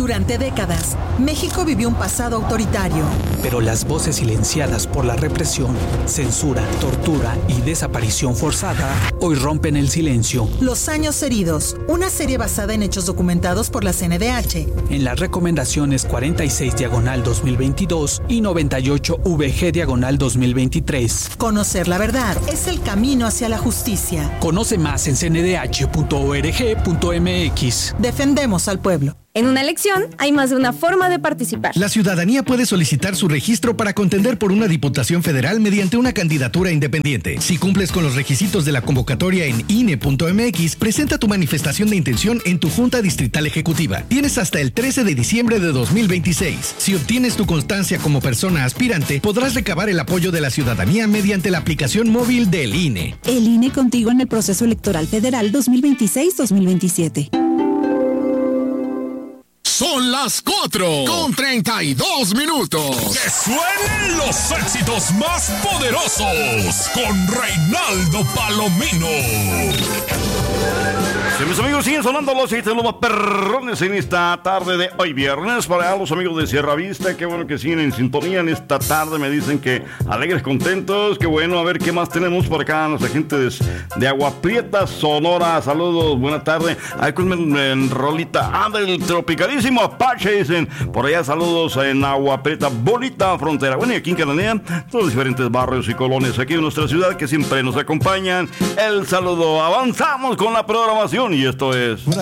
Durante décadas, México vivió un pasado autoritario. Pero las voces silenciadas por la represión, censura, tortura y desaparición forzada hoy rompen el silencio. Los años heridos, una serie basada en hechos documentados por la CNDH. En las recomendaciones 46/2022 y 98/VG/2023. Conocer la verdad es el camino hacia la justicia. Conoce más en cndh.org.mx. Defendemos al pueblo. En una elección hay más de una forma de participar. La ciudadanía puede solicitar su registro para contender por una diputación federal mediante una candidatura independiente. Si cumples con los requisitos de la convocatoria en INE.mx, presenta tu manifestación de intención en tu Junta Distrital Ejecutiva. Tienes hasta el 13 de diciembre de 2026. Si obtienes tu constancia como persona aspirante, podrás recabar el apoyo de la ciudadanía mediante la aplicación móvil del INE. El INE contigo en el proceso electoral federal 2026-2027. Son las 4:32. ¡Que suenen los éxitos más poderosos con Reinaldo Palomino! Sí, mis amigos, siguen sonando los éxitos los más perrones en esta tarde de hoy viernes. Para los amigos de Sierra Vista, qué bueno que siguen en sintonía en esta tarde. Me dicen que alegres, contentos. Qué bueno, a ver qué más tenemos por acá. Nuestra gente de Agua Prieta, Sonora. Saludos, buena tarde. Ahí con en rolita del tropicalísimo Apache, dicen. Por allá saludos en Agua Prieta, bonita frontera. Bueno, y aquí en Cananea, todos los diferentes barrios y colonias aquí en nuestra ciudad que siempre nos acompañan. El saludo. Avanzamos con la programación y esto es...